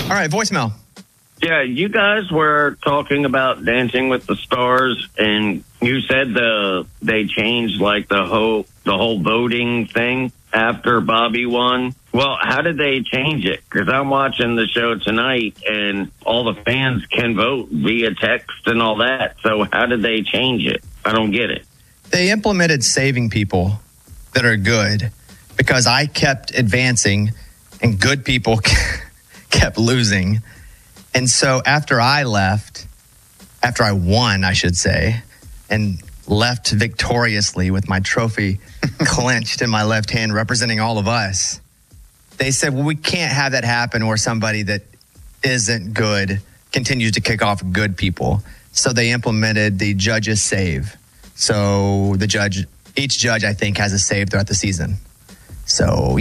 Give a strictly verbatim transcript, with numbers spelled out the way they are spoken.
All right, voicemail. Yeah, you guys were talking about Dancing with the Stars, and you said the they changed like the whole the whole voting thing after Bobby won. Well, how did they change it? Because I'm watching the show tonight, and all the fans can vote via text and all that. So how did they change it? I don't get it. They implemented saving people that are good because I kept advancing and good people kept losing. And so after I left, after I won, I should say, and left victoriously with my trophy clenched in my left hand representing all of us, they said, well, we can't have that happen where somebody that isn't good continues to kick off good people. So they implemented the judges save. So the judge, each judge, I think, has a save throughout the season. So